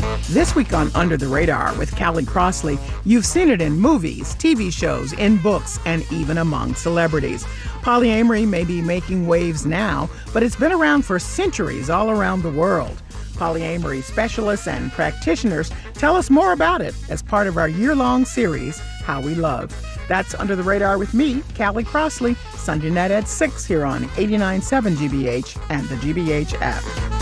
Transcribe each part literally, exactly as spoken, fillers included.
This week on Under the Radar with Callie Crossley, you've seen it in movies, T V shows, in books, and even among celebrities. Polyamory may be making waves now, but it's been around for centuries all around the world. Polyamory specialists and practitioners tell us more about it as part of our year-long series, How We Love. That's Under the Radar with me, Callie Crossley, Sunday night at six here on eighty-nine point seven G B H and the G B H app.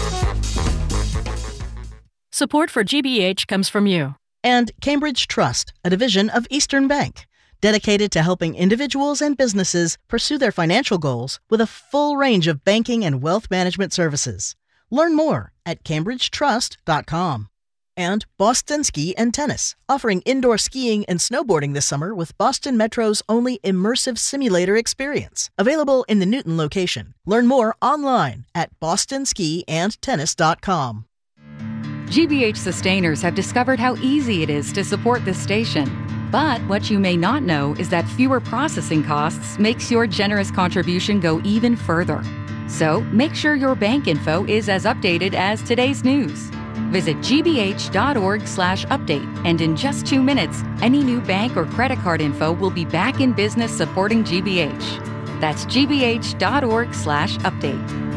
Support for G B H comes from you. And Cambridge Trust, a division of Eastern Bank, dedicated to helping individuals and businesses pursue their financial goals with a full range of banking and wealth management services. Learn more at cambridge trust dot com. And Boston Ski and Tennis, offering indoor skiing and snowboarding this summer with Boston Metro's only immersive simulator experience. Available in the Newton location. Learn more online at boston ski and tennis dot com. G B H sustainers have discovered how easy it is to support this station. But what you may not know is that fewer processing costs makes your generous contribution go even further. So make sure your bank info is as updated as today's news. Visit g b h dot org slash update, and in just two minutes, any new bank or credit card info will be back in business supporting G B H. That's g b h dot org slash update.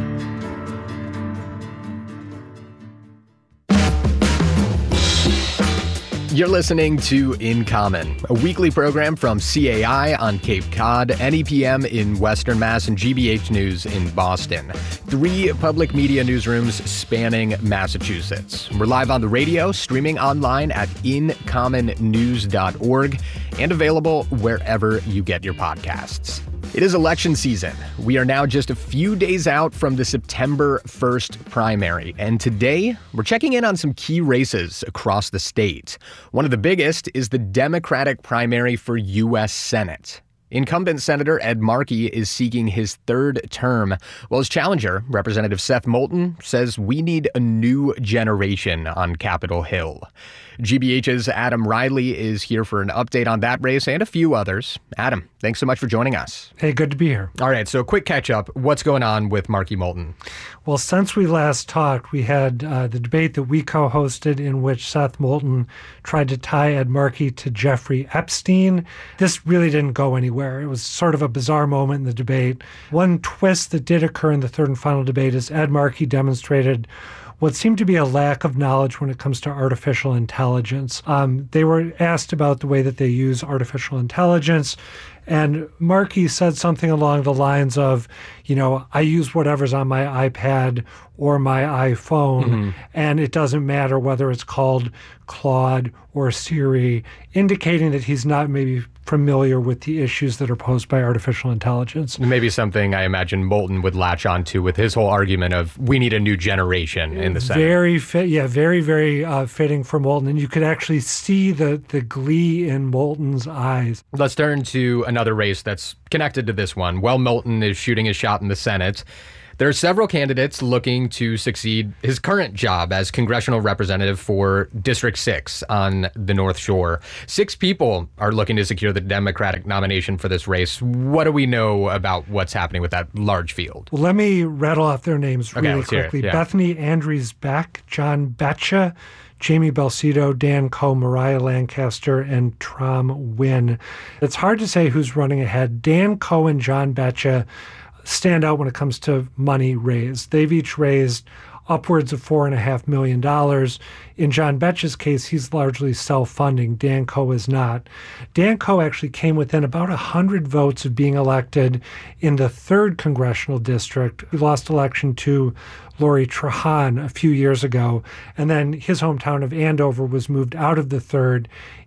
You're listening to In Common, a weekly program from C A I on Cape Cod, N E P M in Western Mass, and G B H News in Boston. Three public media newsrooms spanning Massachusetts. We're live on the radio, streaming online at in common news dot org, and available wherever you get your podcasts. It is election season. We are now just a few days out from the September first primary, and today we're checking in on some key races across the state. One of the biggest is the Democratic primary for U S Senate. Incumbent Senator Ed Markey is seeking his third term, while his challenger, Representative Seth Moulton, says we need a new generation on Capitol Hill. G B H's Adam Riley is here for an update on that race and a few others. Adam, thanks so much for joining us. Hey, good to be here. All right, so quick catch up. What's going on with Markey Moulton? Well, since we last talked, we had uh, the debate that we co-hosted in which Seth Moulton tried to tie Ed Markey to Jeffrey Epstein. This really didn't go anywhere. It was sort of a bizarre moment in the debate. One twist that did occur in the third and final debate is Ed Markey demonstrated what seemed to be a lack of knowledge when it comes to artificial intelligence. Um, they were asked about the way that they use artificial intelligence, and Markey said something along the lines of, you know, I use whatever's on my iPad or my iPhone, mm-hmm. and it doesn't matter whether it's called Claude or Siri, indicating that he's not maybe familiar with the issues that are posed by artificial intelligence. Maybe something I imagine Moulton would latch onto with his whole argument of we need a new generation in the Senate. Very fit, yeah, very, very uh, fitting for Moulton. And you could actually see the, the glee in Moulton's eyes. Let's turn to another race that's connected to this one. While Moulton is shooting his shot in the Senate, there are several candidates looking to succeed his current job as congressional representative for District six on the North Shore. Six people are looking to secure the Democratic nomination for this race. What do we know about what's happening with that large field? Well, let me rattle off their names really okay, quickly. Yeah. Bethany Andrews-Beck, John Betcha, Jamie Belcito, Dan Coe, Mariah Lancaster, and Tram Wynn. It's hard to say who's running ahead. Dan Coe and John Betcha stand out when it comes to money raised. They've each raised upwards of four and a half million dollars. In John Betcha's case, he's largely self-funding. Dan Coe is not. Dan Coe actually came within about one hundred votes of being elected in the third congressional district. He lost election to Lori Trahan a few years ago, and then his hometown of Andover was moved out of the third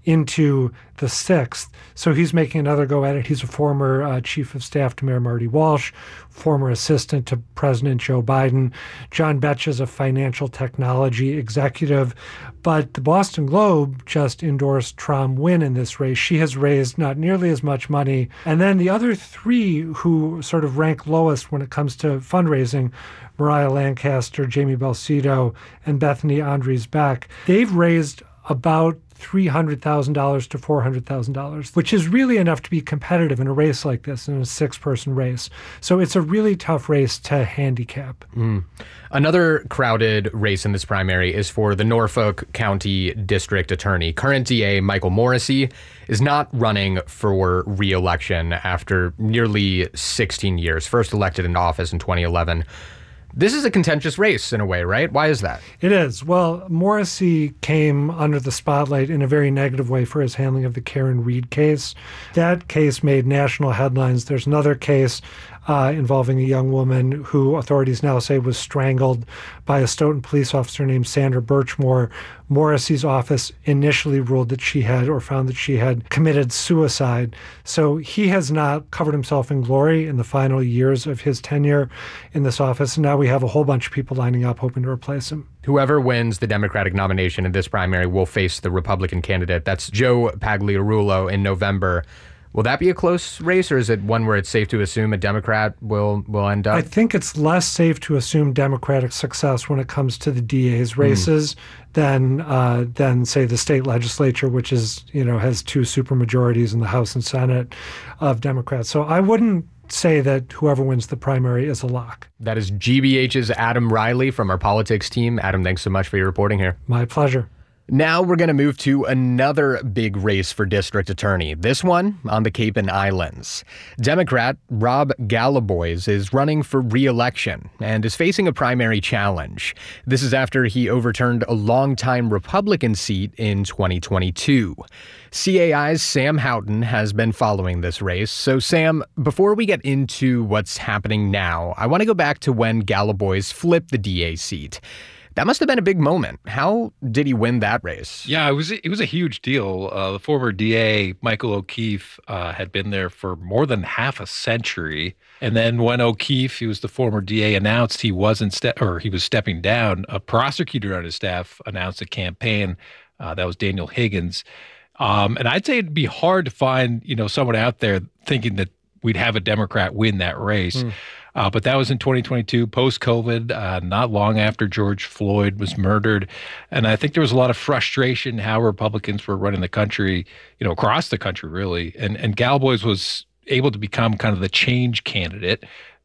into the sixth. So he's making another go at it. He's a former uh, chief of staff to Mayor Marty Walsh, former assistant to President Joe Biden. John Betcha is a financial technology executive, but the Boston Globe just endorsed Tram Wynn in this race. She has raised not nearly as much money. And then the other three who sort of rank lowest when it comes to fundraising, Mariah Lancaster, Jamie Belcito, and Bethany Andrews-Beck, they've raised about three hundred thousand dollars to four hundred thousand dollars, which is really enough to be competitive in a race like this, in a six-person race. So it's a really tough race to handicap. Mm. Another crowded race in this primary is for the Norfolk County District Attorney. Current D A Michael Morrissey is not running for re-election after nearly sixteen years, first elected into office in twenty eleven. This is a contentious race in a way, right? Why is that? It is. Well, Morrissey came under the spotlight in a very negative way for his handling of the Karen Reed case. That case made national headlines. There's another case uh, involving a young woman who authorities now say was strangled by a Stoughton police officer named Sandra Birchmore. Morrissey's office initially ruled that she had, or found that she had, committed suicide. So he has not covered himself in glory in the final years of his tenure in this office. And now we have a whole bunch of people lining up hoping to replace him. Whoever wins the Democratic nomination in this primary will face the Republican candidate. That's Joe Pagliarulo in November. Will that be a close race, or is it one where it's safe to assume a Democrat will will end up? I think it's less safe to assume Democratic success when it comes to the D A's races mm. than uh, than say the state legislature, which is you know has two supermajorities in the House and Senate of Democrats. So I wouldn't say that whoever wins the primary is a lock. That is G B H's Adam Riley from our politics team. Adam, thanks so much for your reporting here. My pleasure. Now we're going to move to another big race for district attorney, this one on the Cape and Islands. Democrat Rob Galabois is running for re-election and is facing a primary challenge. This is after he overturned a longtime Republican seat in twenty twenty-two. C A I's Sam Houghton has been following this race. So, Sam, before we get into what's happening now, I want to go back to when Galabois flipped the D A seat. That must have been a big moment. How did he win that race? Yeah, it was it was a huge deal. Uh, the former D A, Michael O'Keefe, uh, had been there for more than half a century. And then when O'Keefe, he was the former D A, announced he wasn't ste- or he was stepping down, a prosecutor on his staff announced a campaign. Uh, that was Daniel Higgins. Um, and I'd say it'd be hard to find, you know, someone out there thinking that we'd have a Democrat win that race. Mm. Uh, but that was in twenty twenty-two, post-COVID, uh, not long after George Floyd was murdered. And I think there was a lot of frustration how Republicans were running the country, you know, across the country, really. And, and Galabois was able to become kind of the change candidate.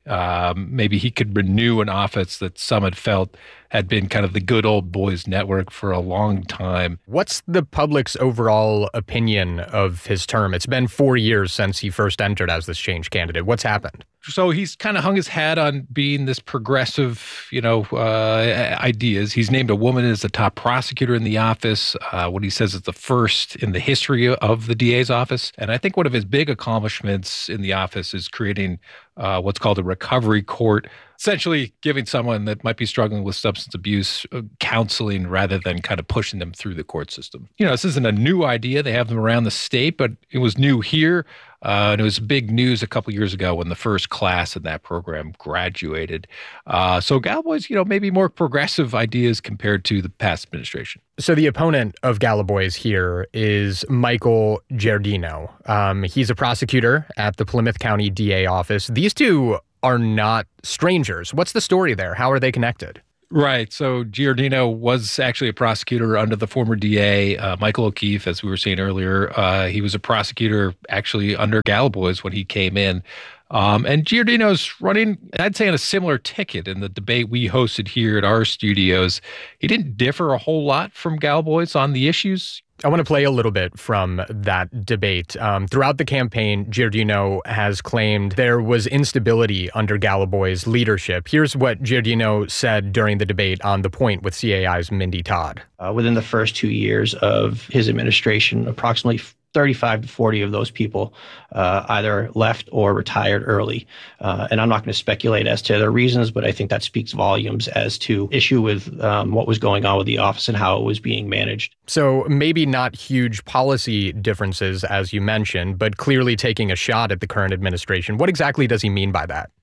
Um, maybe he could renew an office that some had felt had been kind of the good old boys network for a long time. What's the public's overall opinion of his term? It's been four years since he first entered as this change candidate. What's happened? So he's kind of hung his hat on being this progressive, you know, uh, ideas. He's named a woman as the top prosecutor in the office, uh, what he says is the first in the history of the D A's office. And I think one of his big accomplishments in the office is creating uh, what's called a recovery court, essentially giving someone that might be struggling with substance abuse uh, counseling rather than kind of pushing them through the court system. You know, this isn't a new idea. They have them around the state, but it was new here. Uh, and it was big news a couple years ago when the first class in that program graduated. Uh, so Galabois, you know, maybe more progressive ideas compared to the past administration. So the opponent of Galabois here is Michael Giardino. Um, he's a prosecutor at the Plymouth County D A office. These two are not strangers. What's the story there? How are they connected? Right. So Giardino was actually a prosecutor under the former D A, uh, Michael O'Keefe, as we were saying earlier. Uh, he was a prosecutor actually under Galabois when he came in. Um, and Giardino's running, I'd say, on a similar ticket in the debate we hosted here at our studios. He didn't differ a whole lot from Galabois on the issues. I want to play a little bit from that debate. Um, throughout the campaign, Giardino has claimed there was instability under Galabois' leadership. Here's what Giardino said during the debate on The Point with C A I's Mindy Todd. Uh, within the first two years of his administration, approximately thirty-five to forty of those people uh, either left or retired early. Uh, and I'm not going to speculate as to their reasons, but I think that speaks volumes as to issue with um, what was going on with the office and how it was being managed. So maybe not huge policy differences, as you mentioned, but clearly taking a shot at the current administration. What exactly does he mean by that?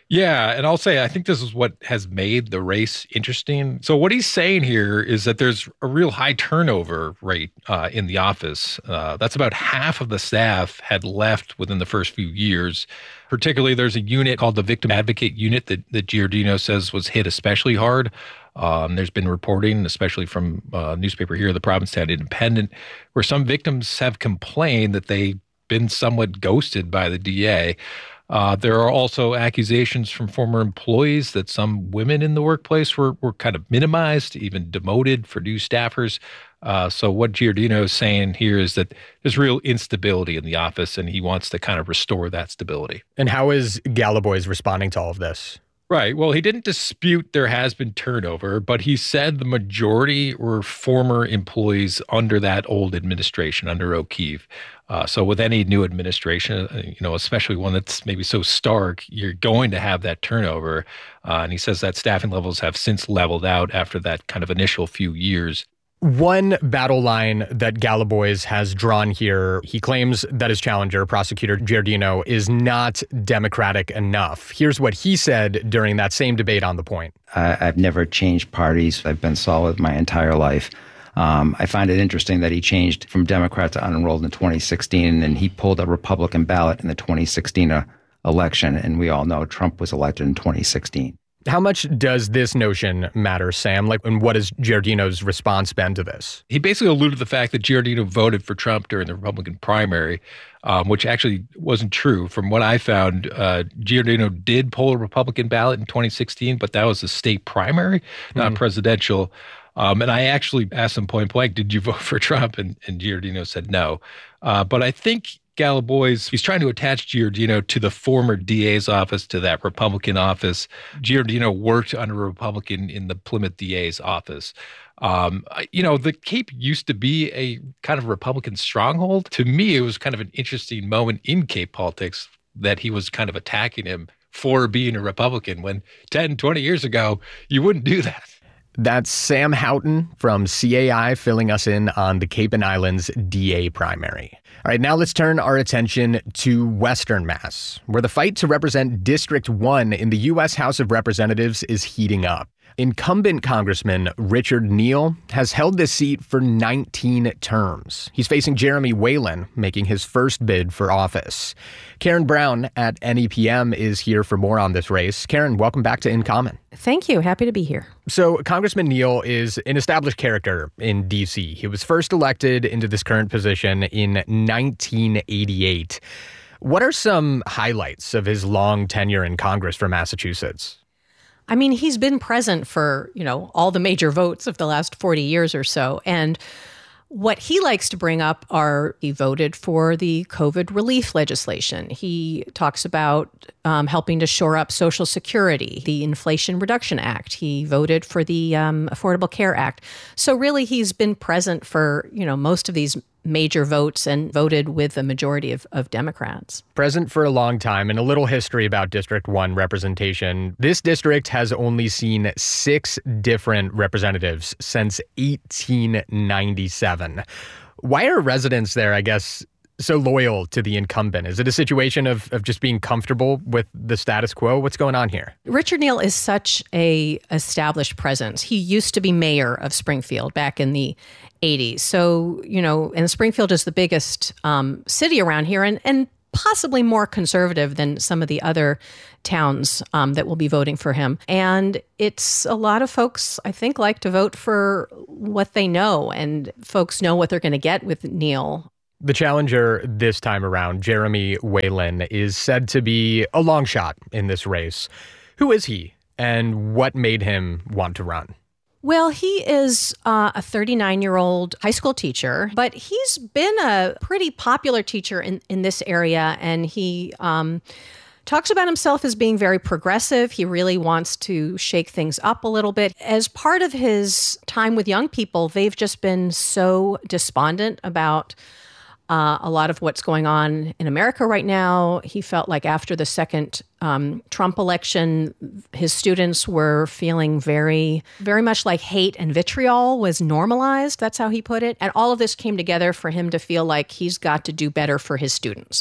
Yeah, and I'll say I think this is what has made the race interesting. So what he's saying here is that there's a real high turnover rate uh, in the office. Uh, that's about half of the staff had left within the first few years. Particularly, there's a unit called the Victim Advocate Unit that, that Giardino says was hit especially hard. Um, there's been reporting, especially from a newspaper here, the Provincetown Independent, where some victims have complained that they've been somewhat ghosted by the D A. Uh, there are also accusations from former employees that some women in the workplace were, were kind of minimized, even demoted for new staffers. Uh, so what Giardino is saying here is that there's real instability in the office, and he wants to kind of restore that stability. And how is Galabois responding to all of this? Right. Well, he didn't dispute there has been turnover, but he said the majority were former employees under that old administration, under O'Keefe. Uh, so with any new administration, you know, especially one that's maybe so stark, you're going to have that turnover. Uh, and he says that staffing levels have since leveled out after that kind of initial few years. One battle line that Galabois has drawn here, he claims that his challenger, prosecutor Giardino, is not democratic enough. Here's what he said during that same debate on the point. I, I've never changed parties. I've been solid my entire life. Um, I find it interesting that he changed from Democrat to unenrolled in twenty sixteen, and he pulled a Republican ballot in the twenty sixteen uh, election, and we all know Trump was elected in twenty sixteen. How much does this notion matter, Sam? Like, and what has Giardino's response been to this? He basically alluded to the fact that Giardino voted for Trump during the Republican primary, um, which actually wasn't true. From what I found, uh, Giardino did pull a Republican ballot in twenty sixteen, but that was a state primary, not mm. presidential. Um, and I actually asked him point blank, did you vote for Trump? And, and Giardino said no. Uh, but I think Galabois, he's trying to attach Giardino to the former D A's office, to that Republican office. Giardino worked under a Republican in the Plymouth D A's office. Um, you know, the Cape used to be a kind of Republican stronghold. To me, it was kind of an interesting moment in Cape politics that he was kind of attacking him for being a Republican when ten, twenty years ago, you wouldn't do that. That's Sam Houghton from C A I filling us in on the Cape and Islands D A primary. All right, now let's turn our attention to Western Mass, where the fight to represent District one in the U S House of Representatives is heating up. Incumbent Congressman Richard Neal has held this seat for nineteen terms. He's facing Jeremy Whalen, making his first bid for office. Karen Brown at N E P M is here for more on this race. Karen, welcome back to In Common. Thank you. Happy to be here. So Congressman Neal is an established character in D C. He was first elected into this current position in nineteen eighty-eight. What are some highlights of his long tenure in Congress for Massachusetts? I mean, he's been present for, you know, all the major votes of the last forty years or so. And what he likes to bring up are he voted for the COVID relief legislation. He talks about um, helping to shore up Social Security, the Inflation Reduction Act. He voted for the um, Affordable Care Act. So really, he's been present for, you know, most of these major votes and voted with a majority of, of Democrats. Present for a long time, and a little history about District one representation. This district has only seen six different representatives since eighteen ninety-seven. Why are residents there, I guess, so loyal to the incumbent? Is it a situation of, of just being comfortable with the status quo? What's going on here? Richard Neal is such a established presence. He used to be mayor of Springfield back in the eighties. So, you know, and Springfield is the biggest um, city around here and, and possibly more conservative than some of the other towns um, that will be voting for him. And it's a lot of folks, I think, like to vote for what they know, and folks know what they're going to get with Neal. The challenger this time around, Jeremy Whalen, is said to be a long shot in this race. Who is he, and what made him want to run? Well, he is uh, a thirty-nine-year-old high school teacher, but he's been a pretty popular teacher in, in this area, and he um, talks about himself as being very progressive. He really wants to shake things up a little bit. As part of his time with young people, they've just been so despondent about Uh, a lot of what's going on in America right now. He felt like after the second um, Trump election, his students were feeling very, very much like hate and vitriol was normalized. That's how he put it. And all of this came together for him to feel like he's got to do better for his students.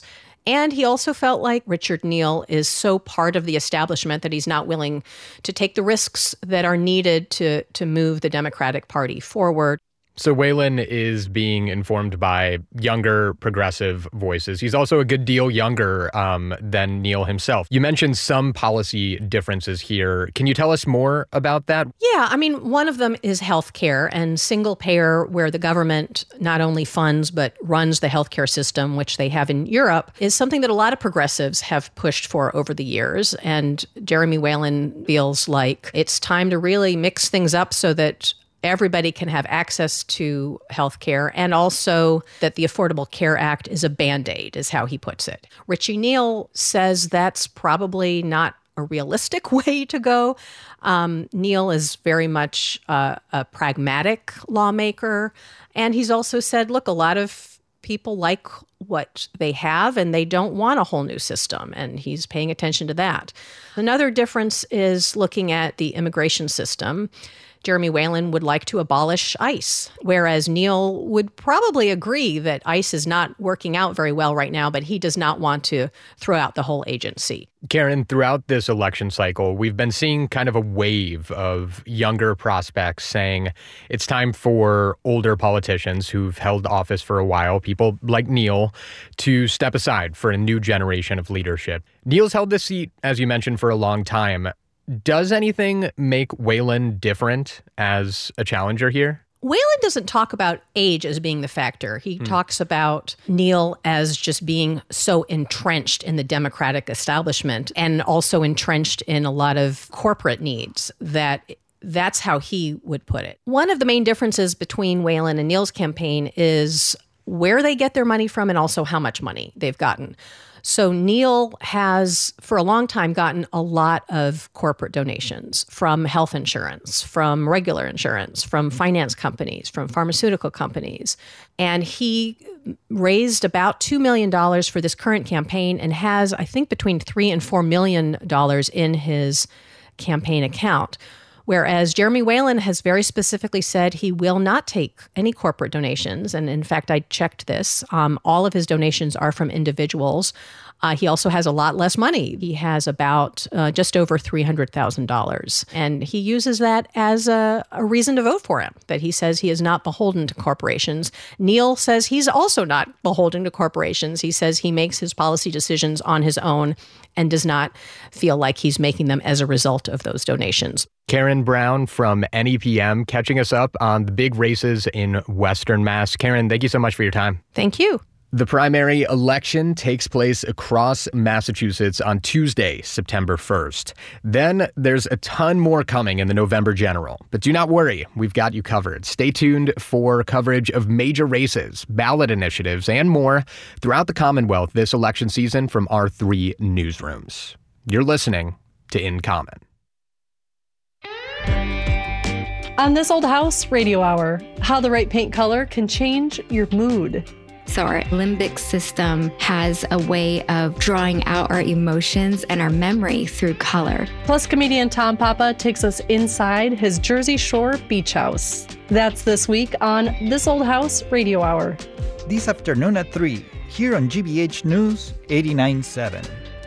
And he also felt like Richard Neal is so part of the establishment that he's not willing to take the risks that are needed to, to move the Democratic Party forward. So Whelan is being informed by younger progressive voices. He's also a good deal younger um, than Neal himself. You mentioned some policy differences here. Can you tell us more about that? Yeah, I mean, one of them is healthcare and single payer, where the government not only funds but runs the healthcare system, which they have in Europe, is something that a lot of progressives have pushed for over the years. And Jeremy Whelan feels like it's time to really mix things up so that everybody can have access to health care, and also that the Affordable Care Act is a Band-Aid, is how he puts it. Richie Neal says that's probably not a realistic way to go. Um, Neal is very much uh, a pragmatic lawmaker, and he's also said, look, a lot of people like what they have and they don't want a whole new system, and he's paying attention to that. Another difference is looking at the immigration system. Jeremy Whelan would like to abolish ICE, whereas Neal would probably agree that ICE is not working out very well right now, but he does not want to throw out the whole agency. Karen, throughout this election cycle, we've been seeing kind of a wave of younger prospects saying it's time for older politicians who've held office for a while, people like Neal, to step aside for a new generation of leadership. Neal's held this seat, as you mentioned, for a long time. Does anything make Whelan different as a challenger here? Whelan doesn't talk about age as being the factor. He mm. talks about Neal as just being so entrenched in the Democratic establishment and also entrenched in a lot of corporate needs that that's how he would put it. One of the main differences between Whelan and Neal's campaign is where they get their money from and also how much money they've gotten. So Neal has, for a long time, gotten a lot of corporate donations from health insurance, from regular insurance, from finance companies, from pharmaceutical companies. And he raised about two million dollars for this current campaign and has, I think, between three and four million dollars in his campaign account. Whereas Jeremy Whelan has very specifically said he will not take any corporate donations. And in fact, I checked this. Um, all of his donations are from individuals. Uh, he also has a lot less money. He has about uh, just over three hundred thousand dollars. And he uses that as a, a reason to vote for him, that he says he is not beholden to corporations. Neal says he's also not beholden to corporations. He says he makes his policy decisions on his own and does not feel like he's making them as a result of those donations. Karen Brown from N E P M catching us up on the big races in Western Mass. Karen, thank you so much for your time. Thank you. The primary election takes place across Massachusetts on Tuesday, September first. Then there's a ton more coming in the November general. But do not worry, we've got you covered. Stay tuned for coverage of major races, ballot initiatives, and more throughout the Commonwealth this election season from our three newsrooms. You're listening to In Common. On This Old House Radio Hour, how the right paint color can change your mood. So our limbic system has a way of drawing out our emotions and our memory through color. Plus, comedian Tom Papa takes us inside his Jersey Shore beach house. That's this week on This Old House Radio Hour. This afternoon at three, here on G B H News eighty-nine point seven.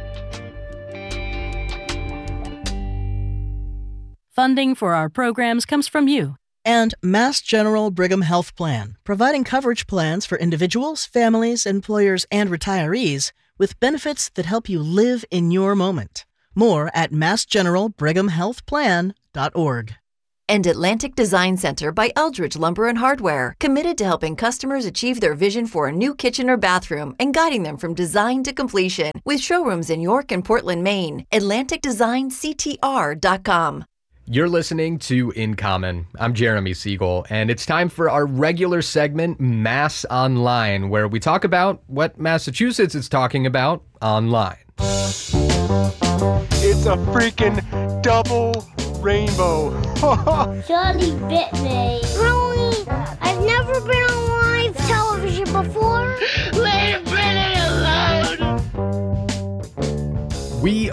Funding for our programs comes from you. And Mass General Brigham Health Plan, providing coverage plans for individuals, families, employers, and retirees with benefits that help you live in your moment. More at mass general brigham health plan dot org. And Atlantic Design Center by Eldridge Lumber and Hardware, committed to helping customers achieve their vision for a new kitchen or bathroom and guiding them from design to completion. With showrooms in York and Portland, Maine. Atlantic Design C T R dot com. You're listening to In Common. I'm Jeremy Siegel, and it's time for our regular segment, Mass Online, where we talk about what Massachusetts is talking about online. It's a freaking double rainbow. Charlie bit me. Really? I've never been on live television before. Leave Brittany alone. We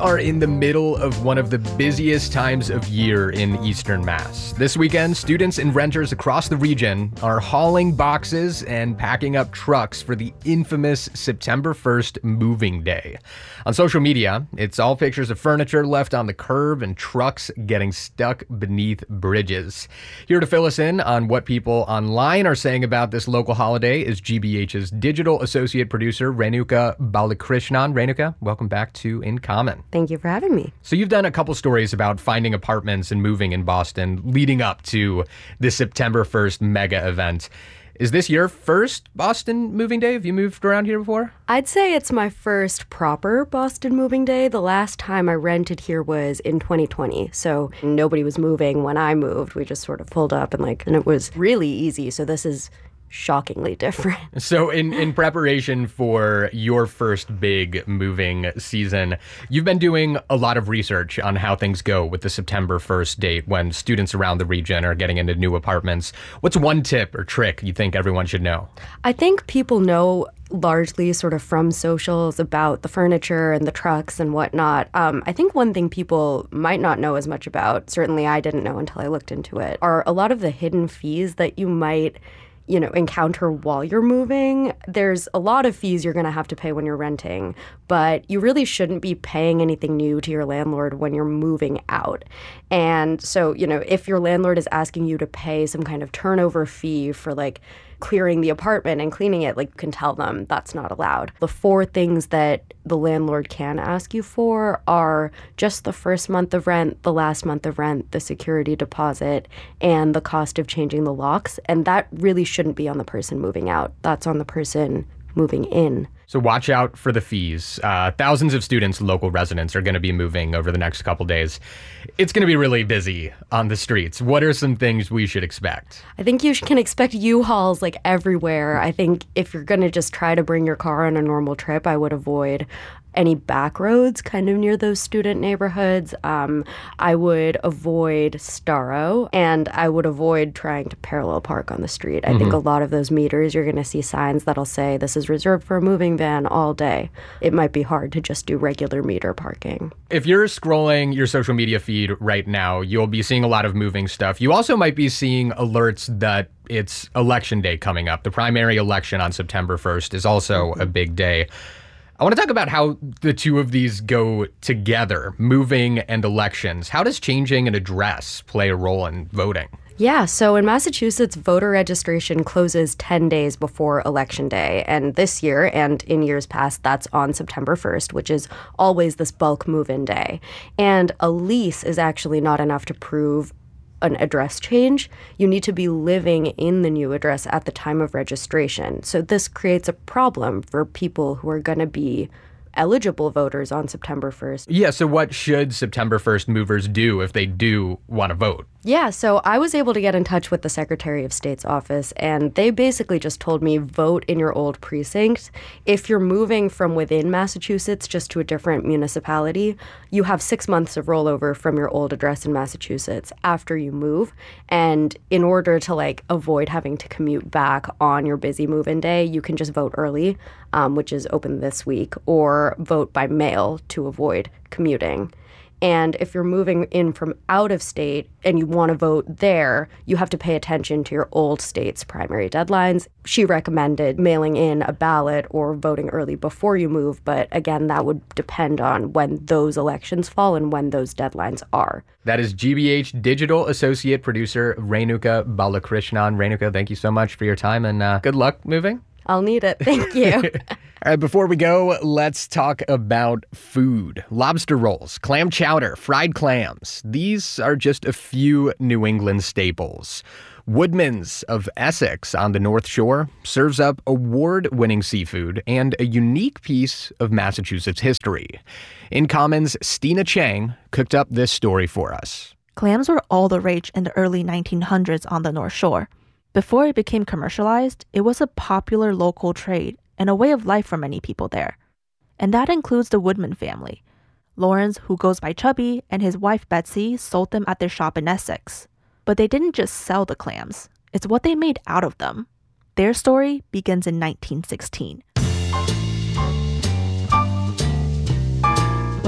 are in the middle of one of the busiest times of year in Eastern Mass. This weekend, students and renters across the region are hauling boxes and packing up trucks for the infamous September first moving day. On social media, it's all pictures of furniture left on the curb and trucks getting stuck beneath bridges. Here to fill us in on what people online are saying about this local holiday is G B H's digital associate producer, Renuka Balakrishnan. Renuka, welcome back to In Common. Thank you for having me. So you've done a couple stories about finding apartments and moving in Boston leading up to the September first mega event. Is this your first Boston moving day? Have you moved around here before? I'd say it's my first proper Boston moving day. The last time I rented here was in twenty twenty. So nobody was moving when I moved. We just sort of pulled up and like, and it was really easy. So this is shockingly different. So in, in preparation for your first big moving season, you've been doing a lot of research on how things go with the September first date when students around the region are getting into new apartments. What's one tip or trick you think everyone should know? I think people know largely sort of from socials about the furniture and the trucks and whatnot. Um, I think one thing people might not know as much about, certainly I didn't know until I looked into it, are a lot of the hidden fees that you might you know, encounter while you're moving. There's a lot of fees you're going to have to pay when you're renting, but you really shouldn't be paying anything new to your landlord when you're moving out. And so, you know, if your landlord is asking you to pay some kind of turnover fee for like clearing the apartment and cleaning it, like you can tell them that's not allowed. The four things that the landlord can ask you for are just the first month of rent, the last month of rent, the security deposit, and the cost of changing the locks. And that really shouldn't be on the person moving out. That's on the person moving in. So watch out for the fees. Uh, thousands of students, local residents, are going to be moving over the next couple days. It's going to be really busy on the streets. What are some things we should expect? I think you can expect U-Hauls like everywhere. I think if you're going to just try to bring your car on a normal trip, I would avoid any back roads kind of near those student neighborhoods. Um, I would avoid Starro, and I would avoid trying to parallel park on the street. I mm-hmm. think a lot of those meters, you're going to see signs that'll say this is reserved for a moving van all day. It might be hard to just do regular meter parking. If you're scrolling your social media feed right now, you'll be seeing a lot of moving stuff. You also might be seeing alerts that it's election day coming up. The primary election on September first is also mm-hmm. a big day. I want to talk about how the two of these go together, moving and elections. How does changing an address play a role in voting? Yeah, so in Massachusetts, voter registration closes ten days before Election Day. And this year, and in years past, that's on September first, which is always this bulk move-in day. And a lease is actually not enough to prove an address change. You need to be living in the new address at the time of registration. So this creates a problem for people who are going to be eligible voters on September first. Yeah, so what should September first movers do if they do want to vote? Yeah, so I was able to get in touch with the Secretary of State's office, and they basically just told me vote in your old precinct. If you're moving from within Massachusetts just to a different municipality, you have six months of rollover from your old address in Massachusetts after you move. And in order to like avoid having to commute back on your busy move-in day, you can just vote early, um, which is open this week, or vote by mail to avoid commuting. And if you're moving in from out of state and you want to vote there, you have to pay attention to your old state's primary deadlines. She recommended mailing in a ballot or voting early before you move. But again, that would depend on when those elections fall and when those deadlines are. That is G B H digital associate producer Renuka Balakrishnan. Renuka, thank you so much for your time and uh, good luck moving. I'll need it. Thank you. All right, before we go, let's talk about food. Lobster rolls, clam chowder, fried clams. These are just a few New England staples. Woodman's of Essex on the North Shore serves up award-winning seafood and a unique piece of Massachusetts history. In Common's Stina Chang cooked up this story for us. Clams were all the rage in the early nineteen hundreds on the North Shore. Before it became commercialized, it was a popular local trade and a way of life for many people there. And that includes the Woodman family. Lawrence, who goes by Chubby, and his wife Betsy sold them at their shop in Essex. But they didn't just sell the clams. It's what they made out of them. Their story begins in nineteen sixteen. When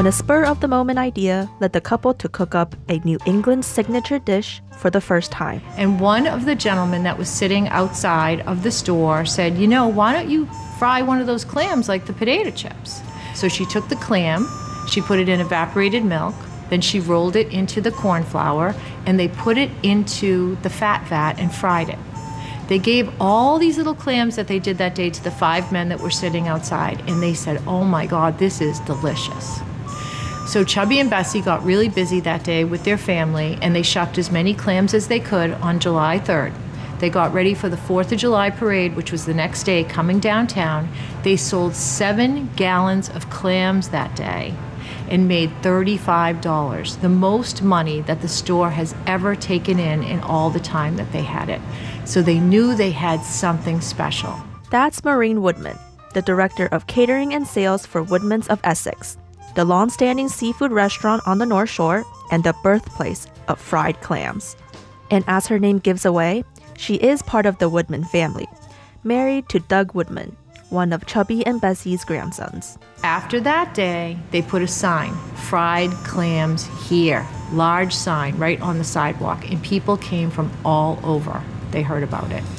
And a spur-of-the-moment idea led the couple to cook up a New England signature dish for the first time. And one of the gentlemen that was sitting outside of the store said, you know, why don't you fry one of those clams like the potato chips? So she took the clam, she put it in evaporated milk, then she rolled it into the corn flour, and they put it into the fat vat and fried it. They gave all these little clams that they did that day to the five men that were sitting outside, and they said, oh my God, this is delicious. So Chubby and Bessie got really busy that day with their family, and they shucked as many clams as they could on July third. They got ready for the fourth of July parade, which was the next day coming downtown. They sold seven gallons of clams that day and made thirty-five dollars, the most money that the store has ever taken in in all the time that they had it. So they knew they had something special. That's Maureen Woodman, the director of catering and sales for Woodman's of Essex, the long-standing seafood restaurant on the North Shore and the birthplace of fried clams. And as her name gives away, she is part of the Woodman family, married to Doug Woodman, one of Chubby and Bessie's grandsons. After that day, they put a sign, fried clams here, large sign right on the sidewalk, and people came from all over. They heard about it.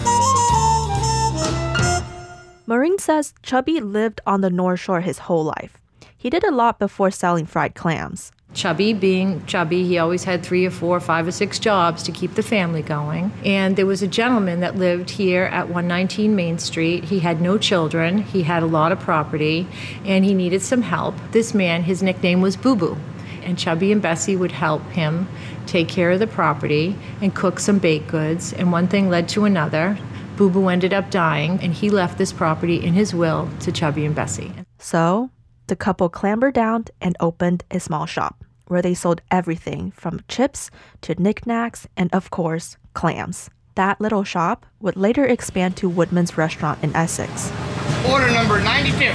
Maureen says Chubby lived on the North Shore his whole life. He did a lot before selling fried clams. Chubby being Chubby, he always had three or four, five or six jobs to keep the family going. And there was a gentleman that lived here at one nineteen Main Street. He had no children, he had a lot of property, and he needed some help. This man, his nickname was Boo Boo. And Chubby and Bessie would help him take care of the property and cook some baked goods. And one thing led to another. Boo Boo ended up dying, and he left this property in his will to Chubby and Bessie. So the couple clambered down and opened a small shop where they sold everything from chips to knickknacks and, of course, clams. That little shop would later expand to Woodman's restaurant in Essex. Order number ninety-two.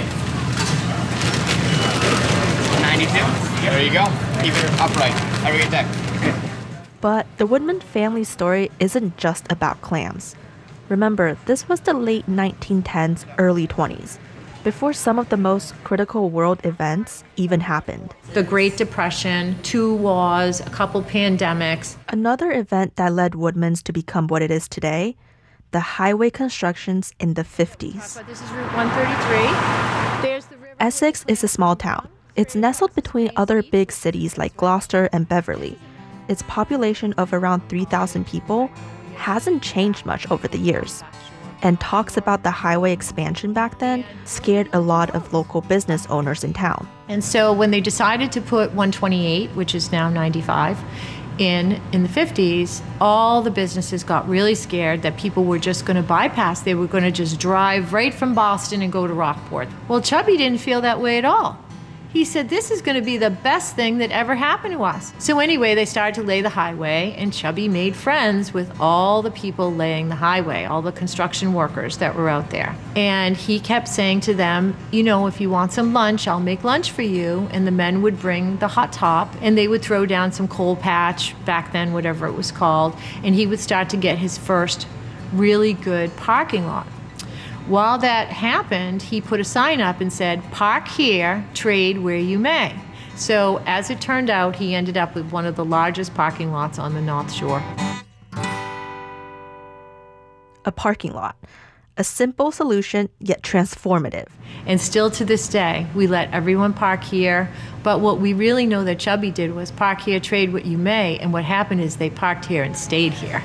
ninety-two. There you go. Keep it upright. Have a good day. But the Woodman family story isn't just about clams. Remember, this was the late nineteen tens, early twenties, before some of the most critical world events even happened. The Great Depression, two wars, a couple pandemics. Another event that led Woodman's to become what it is today, the highway constructions in the fifties. This is Route one thirty-three. There's the river. Essex is a small town. It's nestled between other big cities like Gloucester and Beverly. Its population of around three thousand people hasn't changed much over the years. And talks about the highway expansion back then scared a lot of local business owners in town. And so when they decided to put one twenty-eight, which is now ninety-five, in in the fifties, all the businesses got really scared that people were just going to bypass. They were going to just drive right from Boston and go to Rockport. Well, Chubby didn't feel that way at all. He said, this is going to be the best thing that ever happened to us. So anyway, they started to lay the highway, and Chubby made friends with all the people laying the highway, all the construction workers that were out there. And he kept saying to them, you know, if you want some lunch, I'll make lunch for you. And the men would bring the hot top, and they would throw down some coal patch, back then, whatever it was called, and he would start to get his first really good parking lot. While that happened, he put a sign up and said, park here, trade where you may. So as it turned out, he ended up with one of the largest parking lots on the North Shore. A parking lot. A simple solution, yet transformative. And still to this day, we let everyone park here. But what we really know that Chubby did was park here, trade what you may. And what happened is they parked here and stayed here.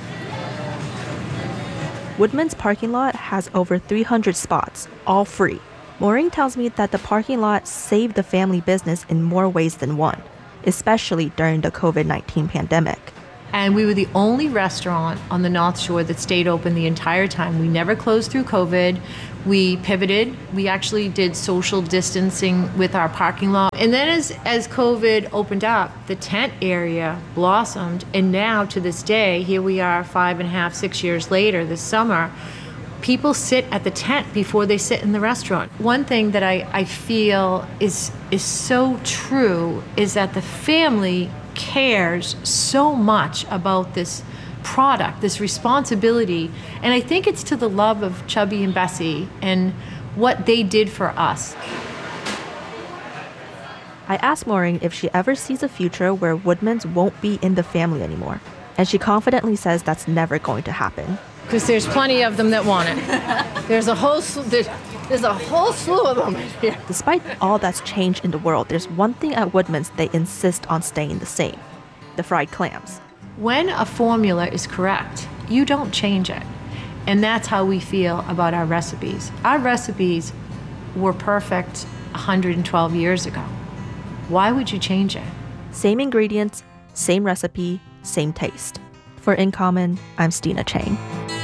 Woodman's parking lot has over three hundred spots, all free. Maureen tells me that the parking lot saved the family business in more ways than one, especially during the covid nineteen pandemic. And we were the only restaurant on the North Shore that stayed open the entire time. We never closed through COVID. We pivoted. We actually did social distancing with our parking lot. And then as, as COVID opened up, the tent area blossomed. And now to this day, here we are five and a half, six years later this summer, people sit at the tent before they sit in the restaurant. One thing that I, I feel is, is so true is that the family cares so much about this product, this responsibility, and I think it's to the love of Chubby and Bessie and what they did for us. I asked Maureen if she ever sees a future where Woodmans won't be in the family anymore, and she confidently says that's never going to happen. Because there's plenty of them that want it. There's a whole sl- there's, there's a whole slew of them here. Despite all that's changed in the world, there's one thing at Woodman's they insist on staying the same: the fried clams. When a formula is correct, you don't change it. And that's how we feel about our recipes. Our recipes were perfect one hundred twelve years ago. Why would you change it? Same ingredients, same recipe, same taste. For In Common, I'm Stina Chang.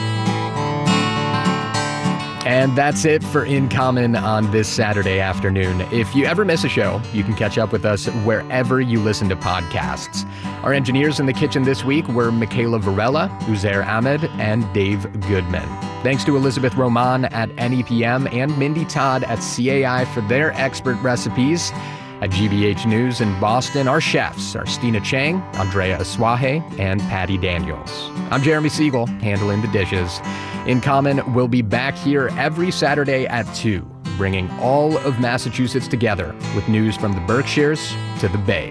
And that's it for In Common on this Saturday afternoon. If you ever miss a show, you can catch up with us wherever you listen to podcasts. Our engineers in the kitchen this week were Michaela Varela, Uzair Ahmed, and Dave Goodman. Thanks to Elizabeth Roman at N E P M and Mindy Todd at C A I for their expert recipes. At G B H News in Boston, our chefs are Stina Chang, Andrea Aswahe, and Patty Daniels. I'm Jeremy Siegel, handling the dishes. In Common will be back here every Saturday at two, bringing all of Massachusetts together with news from the Berkshires to the Bay.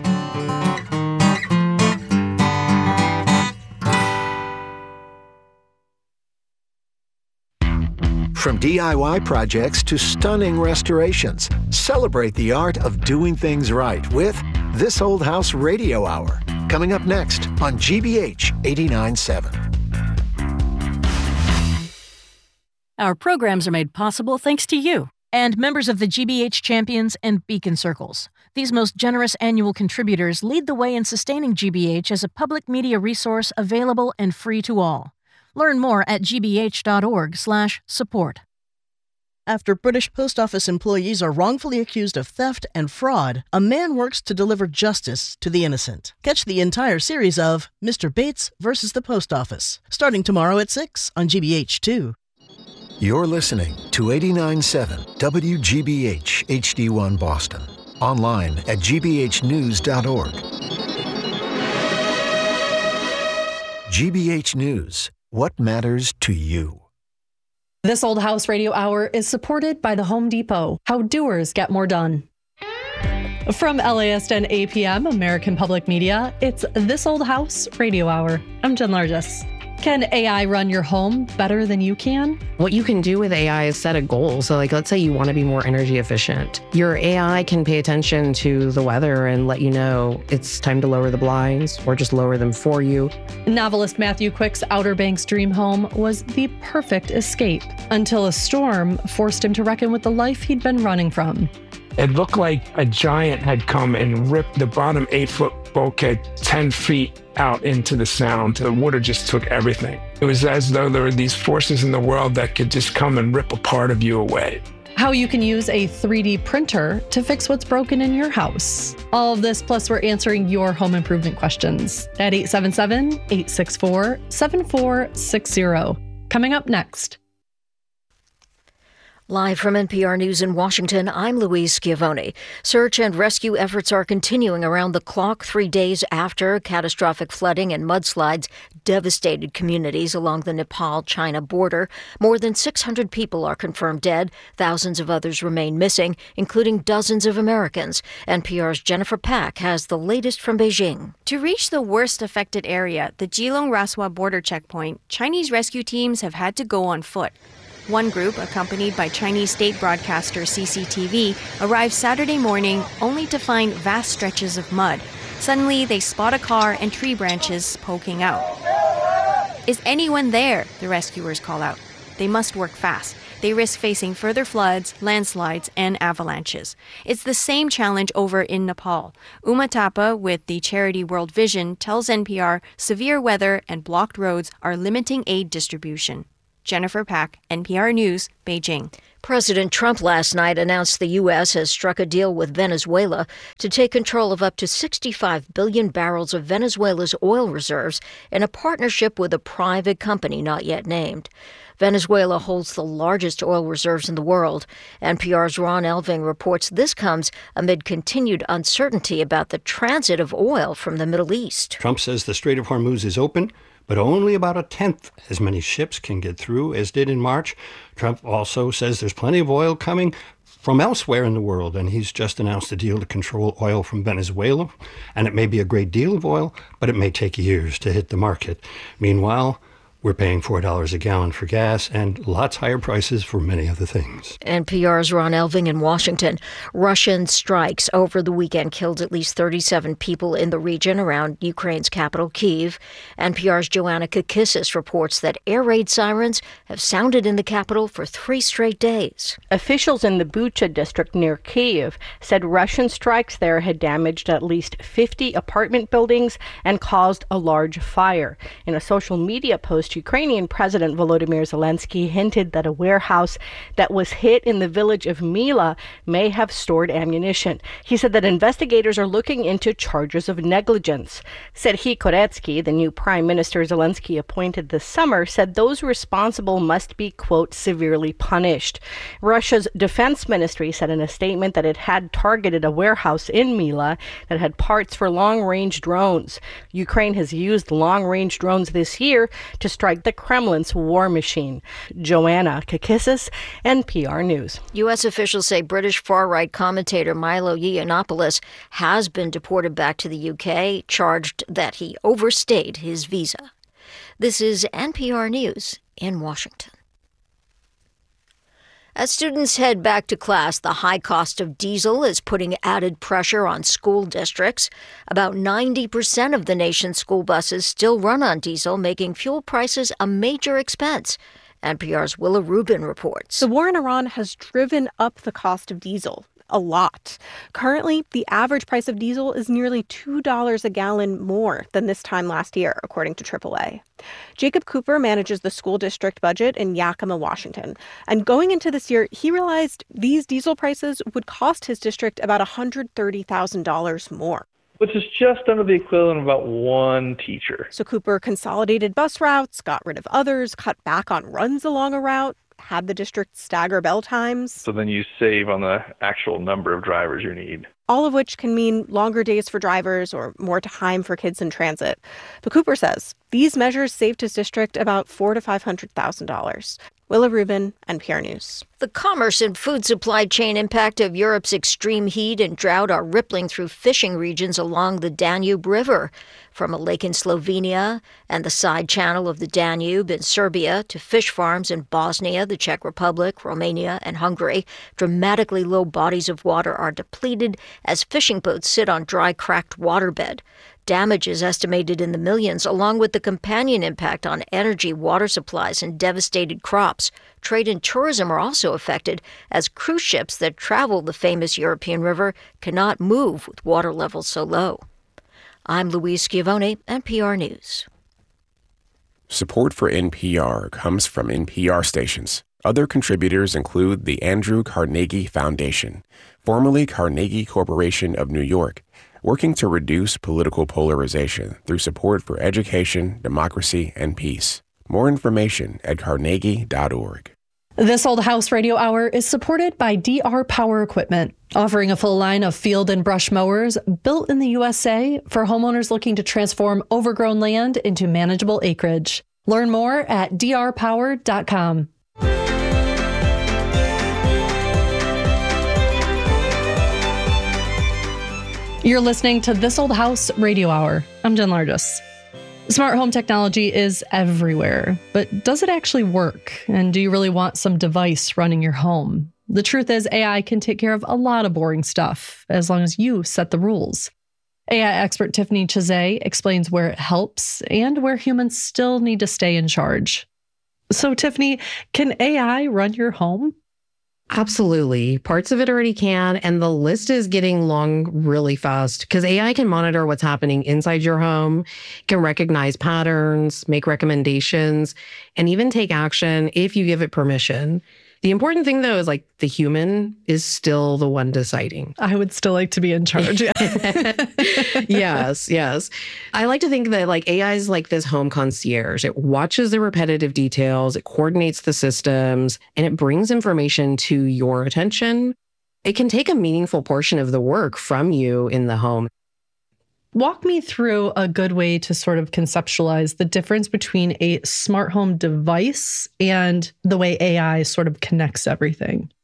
From D I Y projects to stunning restorations, celebrate the art of doing things right with This Old House Radio Hour, coming up next on G B H eighty-nine point seven. Our programs are made possible thanks to you and members of the G B H Champions and Beacon Circles. These most generous annual contributors lead the way in sustaining G B H as a public media resource available and free to all. Learn more at g b h dot org slash support. After British post office employees are wrongfully accused of theft and fraud, a man works to deliver justice to the innocent. Catch the entire series of Mister Bates versus the Post Office, starting tomorrow at six on G B H two. You're listening to eighty-nine point seven W G B H H D one Boston. Online at g b h news dot org. G B H News. What matters to you? This Old House Radio Hour is supported by the Home Depot. How doers get more done. From L A S ten A P M, American Public Media, it's This Old House Radio Hour. I'm Jen Largis. Can A I run your home better than you can? What you can do with A I is set a goal. So like, let's say you want to be more energy efficient. Your A I can pay attention to the weather and let you know it's time to lower the blinds or just lower them for you. Novelist Matthew Quick's Outer Banks dream home was the perfect escape until a storm forced him to reckon with the life he'd been running from. It looked like a giant had come and ripped the bottom eight-foot bulkhead ten feet out into the sound. The water just took everything. It was as though there were these forces in the world that could just come and rip a part of you away. How you can use a three D printer to fix what's broken in your house. All of this, plus we're answering your home improvement questions at eight seven seven, eight six four, seven four six zero. Coming up next. Live from N P R News in Washington, I'm Louise Schiavone. Search and rescue efforts are continuing around the clock three days after catastrophic flooding and mudslides devastated communities along the Nepal-China border. More than six hundred people are confirmed dead. Thousands of others remain missing, including dozens of Americans. N P R's Jennifer Pack has the latest from Beijing. To reach the worst affected area, the Jilong-Raswa border checkpoint, Chinese rescue teams have had to go on foot. One group, accompanied by Chinese state broadcaster C C T V, arrived Saturday morning only to find vast stretches of mud. Suddenly, they spot a car and tree branches poking out. Is anyone there? The rescuers call out. They must work fast. They risk facing further floods, landslides, and avalanches. It's the same challenge over in Nepal. Uma Thapa with the charity World Vision tells N P R severe weather and blocked roads are limiting aid distribution. Jennifer Pack, N P R News, Beijing. President Trump last night announced the U S has struck a deal with Venezuela to take control of up to sixty-five billion barrels of Venezuela's oil reserves in a partnership with a private company not yet named. Venezuela holds the largest oil reserves in the world. N P R's Ron Elving reports this comes amid continued uncertainty about the transit of oil from the Middle East. Trump says the Strait of Hormuz is open, but only about a tenth as many ships can get through as did in March. Trump also says there's plenty of oil coming from elsewhere in the world, and he's just announced a deal to control oil from Venezuela, and it may be a great deal of oil, but it may take years to hit the market. Meanwhile, we're paying four dollars a gallon for gas and lots higher prices for many other things. N P R's Ron Elving in Washington. Russian strikes over the weekend killed at least thirty-seven people in the region around Ukraine's capital, Kyiv. N P R's Joanna Kakissis reports that air raid sirens have sounded in the capital for three straight days. Officials in the Bucha district near Kyiv said Russian strikes there had damaged at least fifty apartment buildings and caused a large fire. In a social media post, Ukrainian President Volodymyr Zelensky hinted that a warehouse that was hit in the village of Mila may have stored ammunition. He said that investigators are looking into charges of negligence. Serhiy Koretsky, the new prime minister Zelensky appointed this summer, said those responsible must be, quote, severely punished. Russia's defense ministry said in a statement that it had targeted a warehouse in Mila that had parts for long-range drones. Ukraine has used long-range drones this year to strike the Kremlin's war machine. Joanna Kakissis, N P R News. U S officials say British far-right commentator Milo Yiannopoulos has been deported back to the U K, charged that he overstayed his visa. This is N P R News in Washington. As students head back to class, the high cost of diesel is putting added pressure on school districts. About ninety percent of the nation's school buses still run on diesel, making fuel prices a major expense. N P R's Willa Rubin reports. The war in Iran has driven up the cost of diesel a lot. Currently, the average price of diesel is nearly two dollars a gallon more than this time last year, according to triple A. Jacob Cooper manages the school district budget in Yakima, Washington. And going into this year, he realized these diesel prices would cost his district about one hundred thirty thousand dollars more. Which is just under the equivalent of about one teacher. So Cooper consolidated bus routes, got rid of others, cut back on runs along a route, had the district stagger bell times. So then you save on the actual number of drivers you need. All of which can mean longer days for drivers or more time for kids in transit. But Cooper says these measures saved his district about four to five hundred thousand dollars. Willa Rubin, N P R News. The commerce and food supply chain impact of Europe's extreme heat and drought are rippling through fishing regions along the Danube River. From a lake in Slovenia and the side channel of the Danube in Serbia to fish farms in Bosnia, the Czech Republic, Romania, and Hungary, dramatically low bodies of water are depleted as fishing boats sit on dry, cracked waterbed. Damage is estimated in the millions, along with the companion impact on energy, water supplies, and devastated crops. Trade and tourism are also affected, as cruise ships that travel the famous European river cannot move with water levels so low. I'm Louise Schiavone, N P R News. Support for N P R comes from N P R stations. Other contributors include the Andrew Carnegie Foundation, formerly Carnegie Corporation of New York, working to reduce political polarization through support for education, democracy, and peace. More information at carnegie dot org. This Old House Radio Hour is supported by D R Power Equipment, offering a full line of field and brush mowers built in the U S A for homeowners looking to transform overgrown land into manageable acreage. Learn more at d r power dot com. You're listening to This Old House Radio Hour. I'm Jen Largis. Smart home technology is everywhere, but does it actually work? And do you really want some device running your home? The truth is, A I can take care of a lot of boring stuff, as long as you set the rules. A I expert Tiffany Chazet explains where it helps and where humans still need to stay in charge. So, Tiffany, can A I run your home? Absolutely. Parts of it already can, and the list is getting long really fast because A I can monitor what's happening inside your home, can recognize patterns, make recommendations, and even take action if you give it permission. The important thing, though, is like the human is still the one deciding. I would still like to be in charge. Yes, yes. I like to think that like A I is like this home concierge. It watches the repetitive details, it coordinates the systems, and it brings information to your attention. It can take a meaningful portion of the work from you in the home. Walk me through a good way to sort of conceptualize the difference between a smart home device and the way A I sort of connects everything.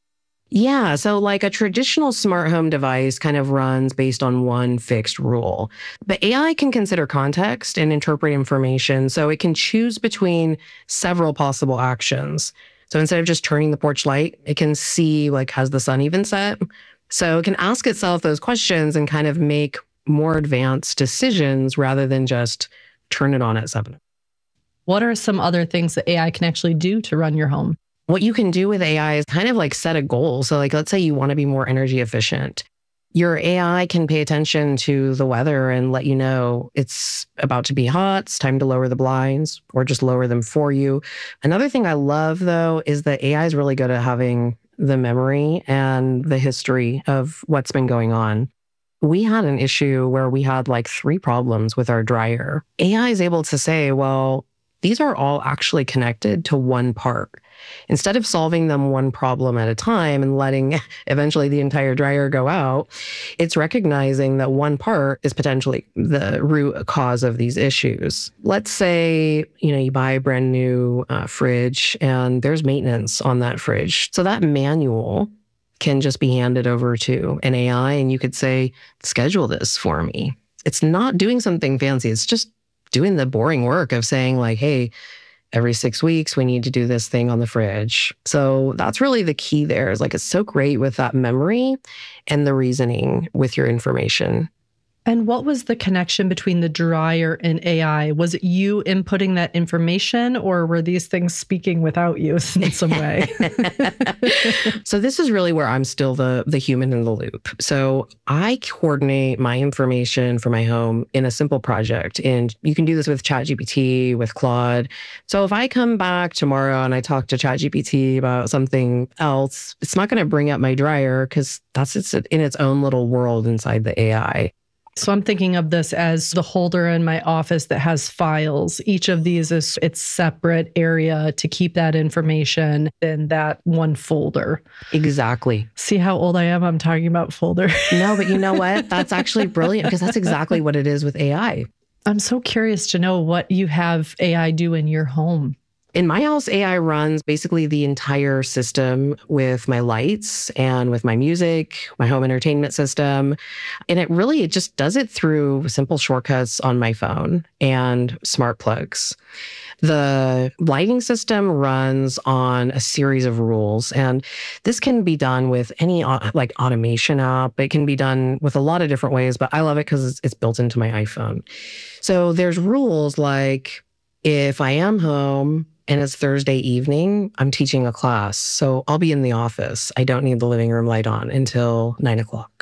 Yeah. So like a traditional smart home device kind of runs based on one fixed rule. But A I can consider context and interpret information. So it can choose between several possible actions. So instead of just turning the porch light, it can see like, has the sun even set? So it can ask itself those questions and kind of make more advanced decisions rather than just turn it on at seven. What are some other things that A I can actually do to run your home? What you can do with A I is kind of like set a goal. So like, let's say you want to be more energy efficient. Your A I can pay attention to the weather and let you know it's about to be hot, it's time to lower the blinds, or just lower them for you. Another thing I love, though, is that A I is really good at having the memory and the history of what's been going on. We had an issue where we had like three problems with our dryer. A I is able to say, well, these are all actually connected to one part. Instead of solving them one problem at a time and letting eventually the entire dryer go out, it's recognizing that one part is potentially the root cause of these issues. Let's say, you know, you buy a brand new uh, fridge and there's maintenance on that fridge. So that manual can just be handed over to an A I and you could say, schedule this for me. It's not doing something fancy. It's just doing the boring work of saying like, hey, every six weeks, we need to do this thing on the fridge. So that's really the key there is like, it's so great with that memory and the reasoning with your information. And what was the connection between the dryer and A I? Was it you inputting that information or were these things speaking without you in some way? So this is really where I'm still the, the human in the loop. So I coordinate my information for my home in a simple project. And you can do this with ChatGPT, with Claude. So if I come back tomorrow and I talk to ChatGPT about something else, it's not going to bring up my dryer because that's it's in its own little world inside the A I. So I'm thinking of this as the holder in my office that has files. Each of these is its separate area to keep that information in that one folder. Exactly. See how old I am? I'm talking about folder. No, but you know what? That's actually brilliant because that's exactly what it is with A I. I'm so curious to know what you have A I do in your home. In my house, A I runs basically the entire system with my lights and with my music, my home entertainment system. And it really, it just does it through simple shortcuts on my phone and smart plugs. The lighting system runs on a series of rules, and this can be done with any like automation app. It can be done with a lot of different ways, but I love it because it's built into my iPhone. So there's rules like if I am home and it's Thursday evening, I'm teaching a class. So I'll be in the office. I don't need the living room light on until nine o'clock.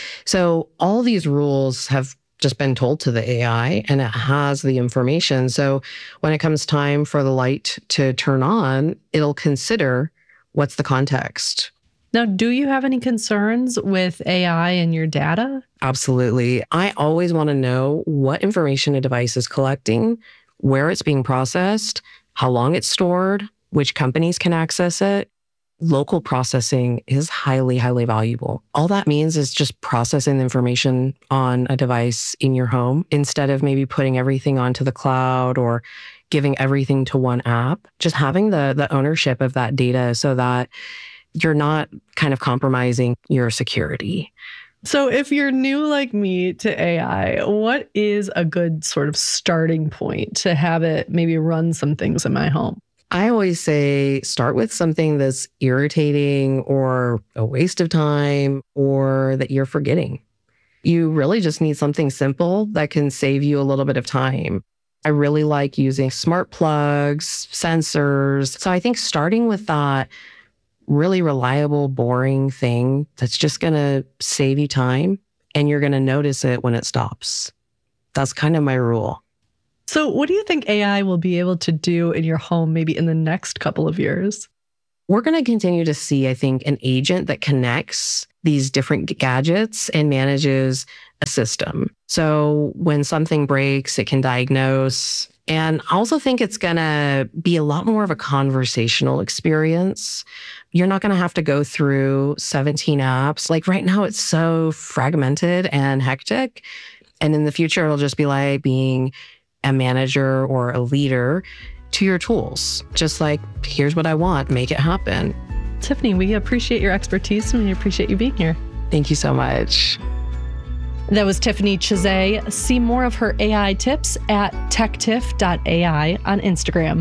So all these rules have just been told to the A I and it has the information. So when it comes time for the light to turn on, it'll consider what's the context. Now, do you have any concerns with A I and your data? Absolutely. I always want to know what information a device is collecting, where it's being processed, how long it's stored, which companies can access it. Local processing is highly, highly valuable. All that means is just processing the information on a device in your home instead of maybe putting everything onto the cloud or giving everything to one app. Just having the, the ownership of that data so that you're not kind of compromising your security. So if you're new like me to A I, what is a good sort of starting point to have it maybe run some things in my home? I always say start with something that's irritating or a waste of time or that you're forgetting. You really just need something simple that can save you a little bit of time. I really like using smart plugs, sensors. So I think starting with that really reliable, boring thing that's just going to save you time and you're going to notice it when it stops. That's kind of my rule. So what do you think A I will be able to do in your home maybe in the next couple of years? We're going to continue to see, I think, an agent that connects these different gadgets and manages a system. So when something breaks, it can diagnose. And I also think it's going to be a lot more of a conversational experience. You're not going to have to go through seventeen apps. Like right now, it's so fragmented and hectic. And in the future, it'll just be like being a manager or a leader to your tools. Just like, here's what I want, make it happen. Tiffany, we appreciate your expertise and we appreciate you being here. Thank you so much. That was Tiffany Chizet. See more of her A I tips at techtiff dot A I on Instagram.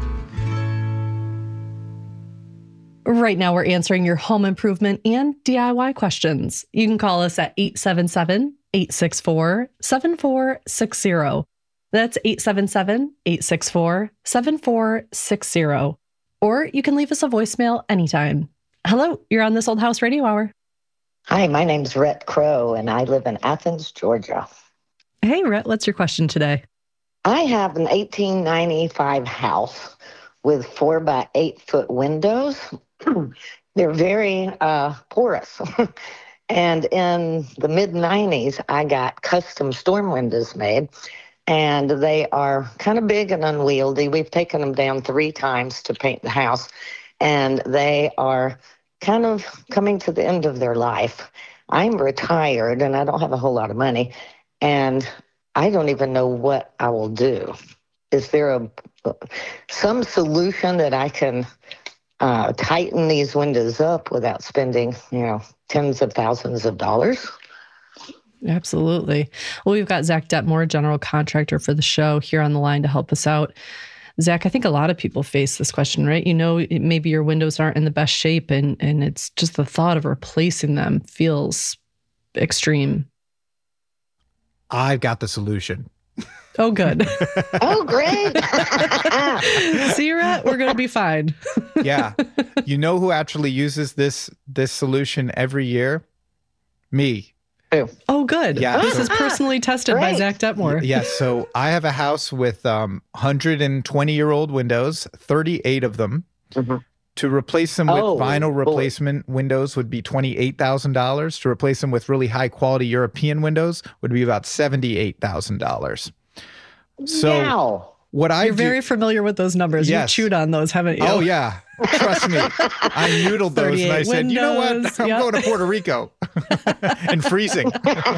Right now, we're answering your home improvement and D I Y questions. You can call us at eight seven seven, eight six four, seven four six zero. That's eight seven seven, eight six four, seven four six zero. Or you can leave us a voicemail anytime. Hello, you're on This Old House Radio Hour. Hi, my name's Rhett Crow, and I live in Athens, Georgia. Hey, Rhett, what's your question today? I have an eighteen ninety-five house with four by eight foot windows. They're very uh, porous. And in the mid nineties, I got custom storm windows made, and they are kind of big and unwieldy. We've taken them down three times to paint the house, and they are kind of coming to the end of their life. I'm retired and I don't have a whole lot of money, and I don't even know what I will do. Is there a some solution that I can uh, tighten these windows up without spending, you know, tens of thousands of dollars? Absolutely. Well, we've got Zach Detmore, general contractor for the show, here on the line to help us out. Zach, I think a lot of people face this question, right? You know, maybe your windows aren't in the best shape, and and it's just the thought of replacing them feels extreme. I've got the solution. Oh, good. Oh, great. See, Rhett, we're going to be fine. Yeah. You know who actually uses this this solution every year? Me. Oh, good. Yeah, This so- is personally tested by Zach Detmore. Yes. So I have a house with um, one hundred twenty year old windows, thirty-eight of them. Mm-hmm. To replace them with Oh, vinyl boy. replacement windows would be twenty-eight thousand dollars. To replace them with really high quality European windows would be about seventy-eight thousand dollars. So Wow. what I You're do, very familiar with those numbers. Yes. You've chewed on those, haven't you? Oh, yeah. Trust me. I noodled those and I thirty-eight said, you know what? windows, I'm yep. going to Puerto Rico and freezing.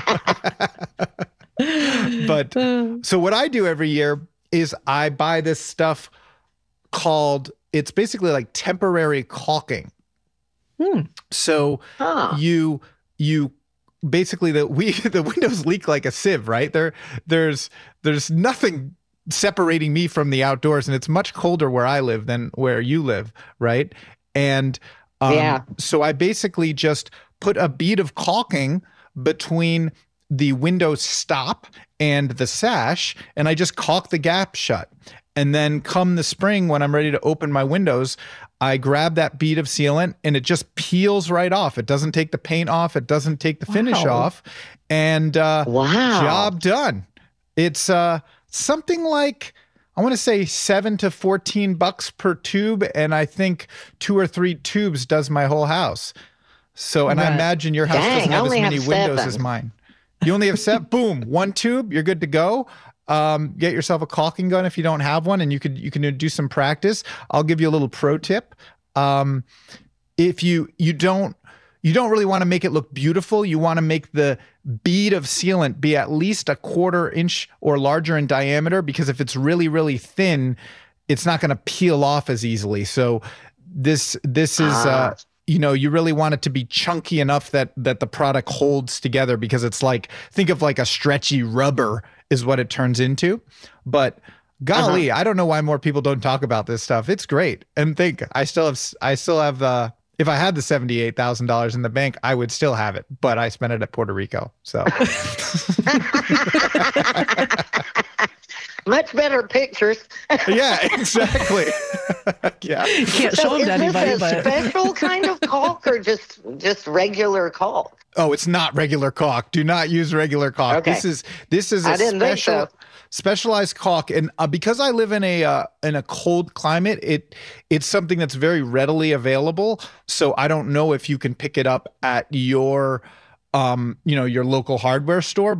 But so what I do every year is I buy this stuff called, it's basically like temporary caulking. Hmm. So Huh. you, you, basically the we the windows leak like a sieve, right? There, there's there's nothing separating me from the outdoors, and it's much colder where I live than where you live, right? And um, Yeah. so I basically just put a bead of caulking between the window stop and the sash, and I just caulk the gap shut. And then come the spring, when I'm ready to open my windows, I grab that bead of sealant and it just peels right off. It doesn't take the paint off. It doesn't take the finish Wow. off. And uh, Wow. job done. It's uh, something like, I want to say seven to fourteen bucks per tube. And I think two or three tubes does my whole house. So, and I Right. imagine your house Dang, doesn't I have as only many have windows seven. as mine. You only have seven. Boom, one tube, you're good to go. Um, get yourself a caulking gun if you don't have one, and you could you can do some practice. I'll give you a little pro tip. Um, if you you don't you don't really want to make it look beautiful, you want to make the bead of sealant be at least a quarter inch or larger in diameter, because if it's really really thin, it's not going to peel off as easily. So this this is Ah. uh, you know, you really want it to be chunky enough that that the product holds together, because it's like, think of like a stretchy rubber is what it turns into. But golly, I don't know why more people don't talk about this stuff. It's great. And think, I still have I still have uh if I had the seventy-eight thousand dollars in the bank, I would still have it, but I spent it at Puerto Rico. So Much better pictures. yeah, exactly. Yeah. You can't show So them to is anybody, this a but special kind of caulk or just just regular caulk? Oh, it's not regular caulk. Do not use regular caulk. Okay. This is this is a I didn't think special so. specialized caulk, and uh, because I live in a uh, in a cold climate, it it's something that's very readily available. So I don't know if you can pick it up at your um you know your local hardware store.